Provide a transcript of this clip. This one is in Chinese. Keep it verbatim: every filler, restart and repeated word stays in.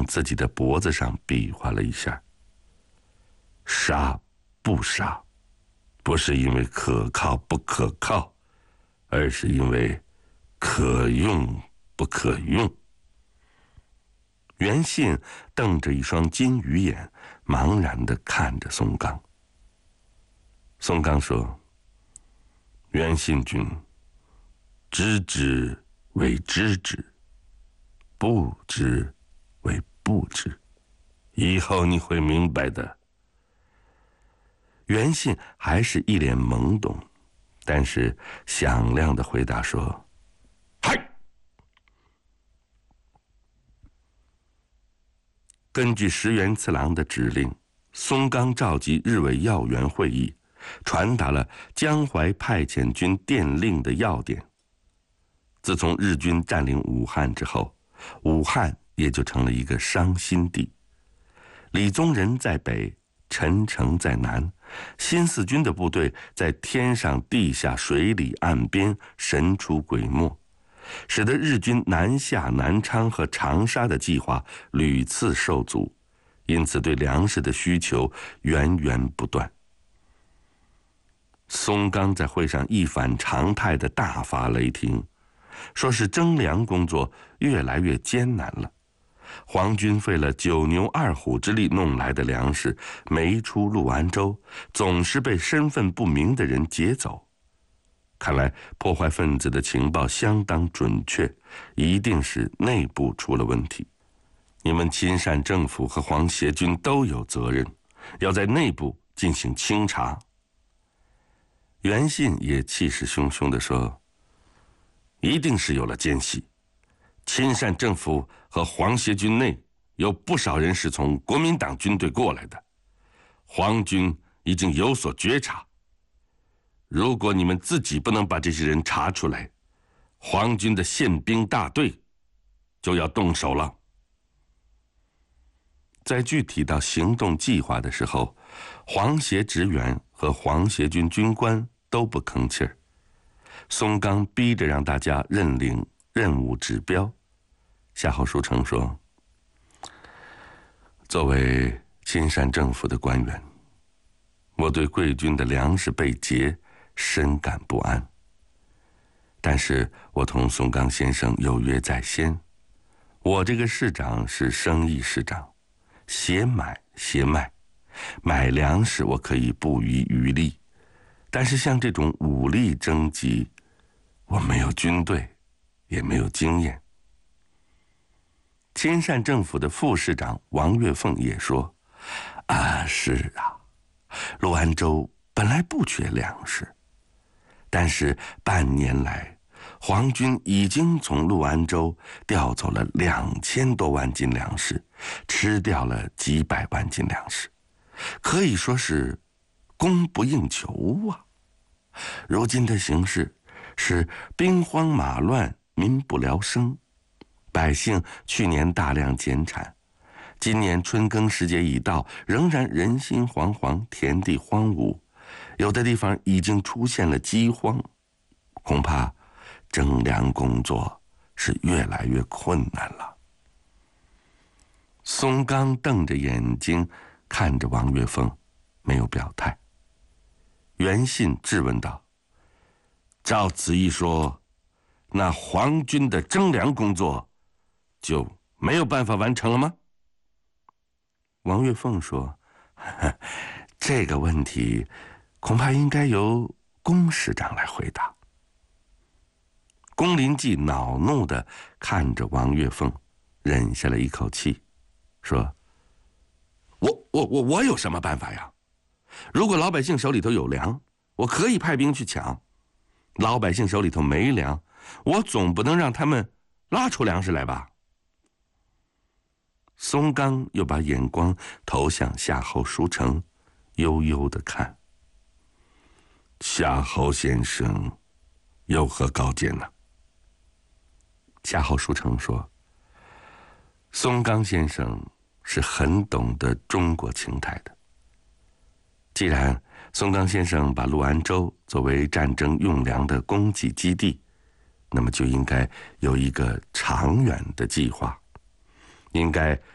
往自己的脖子上比划了一下。杀不杀，不是因为可靠不可靠，而是因为可用不可用。袁信瞪着一双金鱼眼，茫然地看着松冈。松冈说：“袁信君，知之为知之，不知为不知，以后你会明白的。”袁信还是一脸懵懂，但是响亮地回答说：“嗨！”根据石原次郎的指令，松冈召集日伪要员会议，传达了江淮派遣军电令的要点。自从日军占领武汉之后，武汉也就成了一个伤心地。李宗仁在北，陈诚在南，新四军的部队在天上、地下、水里、岸边神出鬼没，使得日军南下南昌和长沙的计划屡次受阻，因此对粮食的需求源源不断。松冈在会上一反常态的大发雷霆，说是征粮工作越来越艰难了。皇军费了九牛二虎之力弄来的粮食没出陆安州，总是被身份不明的人劫走。看来破坏分子的情报相当准确，一定是内部出了问题。你们亲善政府和皇协军都有责任，要在内部进行清查。袁信也气势汹汹地说：“一定是有了奸细，亲善政府和皇协军内有不少人是从国民党军队过来的，皇军已经有所觉察。如果你们自己不能把这些人查出来，皇军的宪兵大队就要动手了。”在具体到行动计划的时候，皇协职员和皇协军军官都不吭气儿。松冈逼着让大家认领任务指标。夏侯书成说：“作为亲善政府的官员，我对贵军的粮食被劫深感不安。但是我同松冈先生有约在先，我这个市长是生意市长，协买协卖，买粮食我可以不遗余力，但是像这种武力征集，我没有军队，也没有经验。”亲善政府的副市长王岳凤也说：“啊，是啊，陆安州本来不缺粮食，但是半年来，皇军已经从陆安州调走了两千多万斤粮食，吃掉了几百万斤粮食，可以说是供不应求啊。如今的形势是兵荒马乱，民不聊生。百姓去年大量减产，今年春耕时节已到，仍然人心惶惶，田地荒芜，有的地方已经出现了饥荒，恐怕征粮工作是越来越困难了。”松冈瞪着眼睛看着王岳凤，没有表态。袁信质问道：“照此一说，那皇军的征粮工作就没有办法完成了吗？”王岳凤说：“这个问题恐怕应该由龚师长来回答。”龚林骥恼怒地看着王岳凤，忍下了一口气，说：“我我我我有什么办法呀？如果老百姓手里头有粮，我可以派兵去抢；老百姓手里头没粮，我总不能让他们拉出粮食来吧？”松冈又把眼光投向夏侯书成，悠悠地看。夏侯先生有何高见呢？夏侯书成说：“松冈先生是很懂得中国情态的。既然松冈先生把陆安州作为战争用粮的供给基地，那么就应该有一个长远的计划，应该